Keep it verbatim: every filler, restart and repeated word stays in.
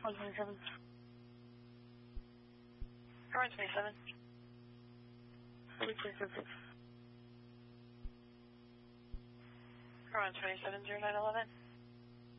one twenty-seven. one twenty-seven. forty-six oh six. one twenty-seven, zero nine eleven.